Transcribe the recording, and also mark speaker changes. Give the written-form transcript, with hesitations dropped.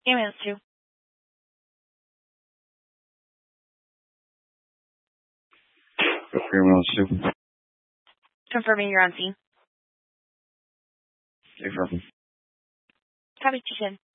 Speaker 1: Ambulance 2.
Speaker 2: Ambulance 2.
Speaker 1: Confirming you're on scene.
Speaker 2: Affirmative.
Speaker 1: Copy, 210.